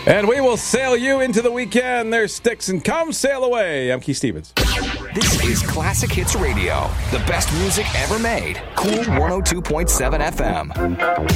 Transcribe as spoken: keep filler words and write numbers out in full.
And we will sail you into the weekend. There's Styx and Come Sail Away. I'm Keith Stevens. This is Classic Hits Radio, the best music ever made. Cool one oh two point seven F M.